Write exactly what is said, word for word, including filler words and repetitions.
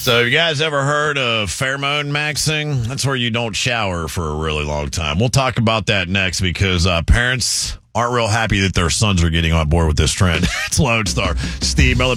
So, you guys ever heard of pheromone maxing? That's where you don't shower for a really long time. We'll talk about that next because uh, parents aren't real happy that their sons are getting on board with this trend. It's Lone Star. Steve Miller.